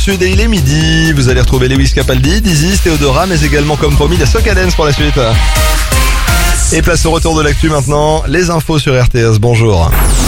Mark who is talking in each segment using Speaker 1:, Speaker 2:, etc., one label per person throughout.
Speaker 1: Sud et il est midi. Vous allez retrouver Lewis Capaldi, Dizzy, Théodora, mais également comme promis la Soca Dance pour la suite. Et place au retour de l'actu maintenant, les infos sur RTS, bonjour.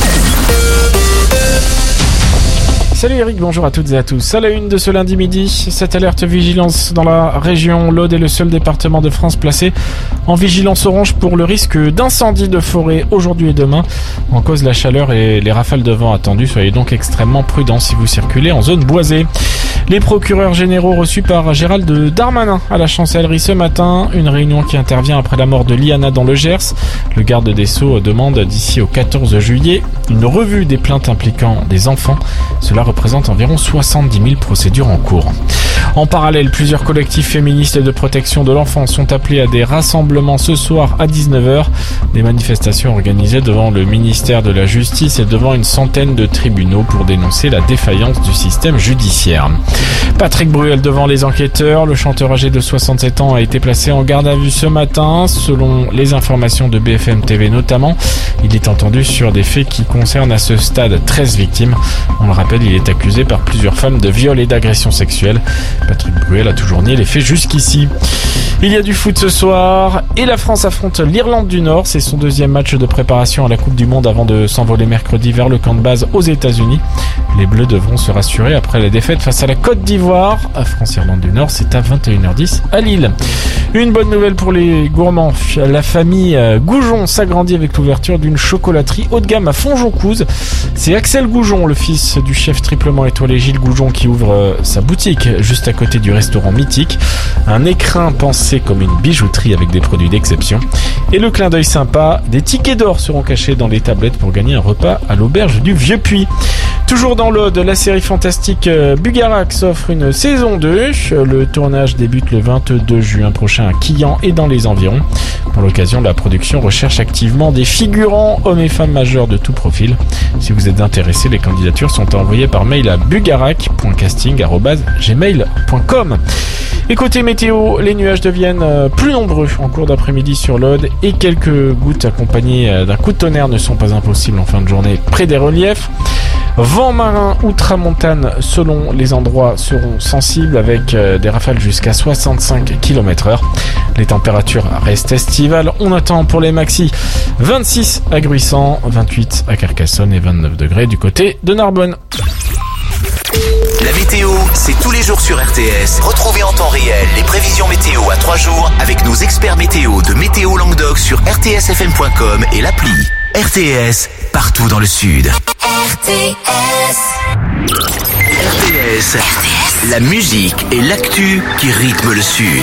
Speaker 2: Salut Eric, bonjour à toutes et à tous. À la une de ce lundi midi, cette alerte vigilance dans la région. L'Aude est le seul département de France placé en vigilance orange pour le risque d'incendie de forêt aujourd'hui et demain. En cause la chaleur et les rafales de vent attendues, soyez donc extrêmement prudents si vous circulez en zone boisée. Les procureurs généraux reçus par Gérald Darmanin à la chancellerie ce matin. Une réunion qui intervient après la mort de Liana dans le Gers. Le garde des Sceaux demande d'ici au 14 juillet une revue des plaintes impliquant des enfants. Cela représente environ 70 000 procédures en cours. En parallèle, plusieurs collectifs féministes de protection de l'enfant sont appelés à des rassemblements ce soir à 19h. Des manifestations organisées devant le ministère de la Justice et devant une centaine de tribunaux pour dénoncer la défaillance du système judiciaire. Patrick Bruel devant les enquêteurs. Le chanteur âgé de 67 ans a été placé en garde à vue ce matin. Selon les informations de BFM TV notamment, il est entendu sur des faits qui concernent à ce stade 13 victimes. On le rappelle, il est accusé par plusieurs femmes de viol et d'agression sexuelle. Patrick Bruel a toujours nié les faits jusqu'ici. Il y a du foot ce soir et la France affronte l'Irlande du Nord. C'est son deuxième match de préparation à la Coupe du Monde avant de s'envoler mercredi vers le camp de base aux États-Unis. Les Bleus devront se rassurer après la défaite face à la Côte d'Ivoire. France-Irlande du Nord, c'est à 21h10 à Lille. Une bonne nouvelle pour les gourmands. La famille Goujon s'agrandit avec l'ouverture d'une chocolaterie haut de gamme à Fonjoncouze. C'est Axel Goujon, le fils du chef triplement étoilé Gilles Goujon, qui ouvre sa boutique juste à côté du restaurant mythique. Un écrin pensé comme une bijouterie avec des produits d'exception. Et le clin d'œil sympa, des tickets d'or seront cachés dans les tablettes pour gagner un repas à l'auberge du Vieux-Puy. Toujours dans l'Aude, la série fantastique Bugarak s'offre une saison 2. Le tournage débute le 22 juin prochain à Quillan et dans les environs. Pour l'occasion, la production recherche activement des figurants, hommes et femmes majeurs de tout profil. Si vous êtes intéressé, les candidatures sont envoyées par mail à bugarak.casting@gmail.com. Et côté météo, les nuages deviennent plus nombreux en cours d'après-midi sur l'Aude et quelques gouttes accompagnées d'un coup de tonnerre ne sont pas impossibles en fin de journée près des reliefs. Vent marin ou tramontane selon les endroits seront sensibles avec des rafales jusqu'à 65 km/h. Les températures restent estivales. On attend pour les maxis 26 à Gruissant, 28 à Carcassonne et 29 degrés du côté de Narbonne.
Speaker 3: La météo, c'est tous les jours sur RTS. Retrouvez en temps réel les prévisions météo à 3 jours avec nos experts météo de Météo Languedoc sur rtsfm.com et l'appli. RTS, partout dans le Sud. RTS, la musique et l'actu qui rythment le Sud.